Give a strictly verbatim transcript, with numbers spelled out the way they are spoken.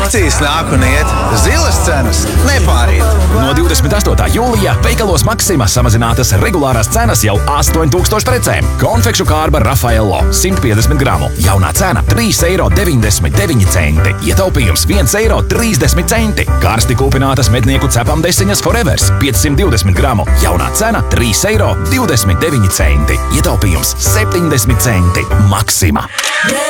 Akcijas nāk un iet, zilas cenas nepārīt. No divdesmit astotā jūlijā veikalos Maxima samazinātas regulārās cenas jau astoņi tūkstoši precēm. Konfekšu kārba Rafaello simt piecdesmit gramu. Jaunā cena trīs eiro deviņdesmit deviņi centi. Ietaupījums viens eiro trīsdesmit centi. Karsti kūpinātas mednieku cepam desiņas Forevers piecsimt divdesmit gramu. Jaunā cena trīs eiro divdesmit deviņi centi. Ietaupījums septiņdesmit centi. Maxima.